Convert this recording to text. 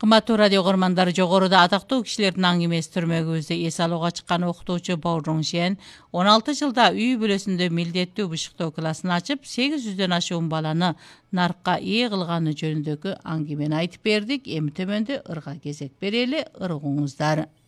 Кымбаттуу радио көрмандар, жогоруда атактуу кишилердин аңгемеси түрмөгүбүздө эс алууга чыккан окутуучу Бау Рongшен 16 жылда үй бүлөсүндө милдеттүү бышыктоо классын ачып, 800дөн ашуун баланы наркка ээ кылганы жөнүндөгү аңгемени айтып бердик. Эми төмөндө ырга кезек берели, ыргыңыздар.